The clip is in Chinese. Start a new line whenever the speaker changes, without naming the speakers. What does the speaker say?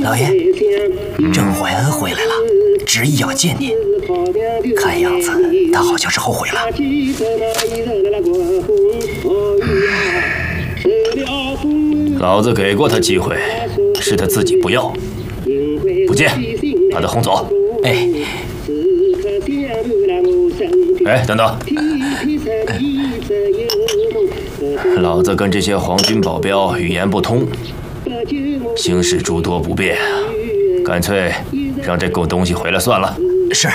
老爷，郑怀恩回来了，执意要见您。看样子他好像是后悔了。
老子给过他机会，是他自己不要。不见，把他轰走。
哎，
哎，等等！老子跟这些皇军保镖语言不通，行事诸多不便，干脆让这狗东西回来算了。
是。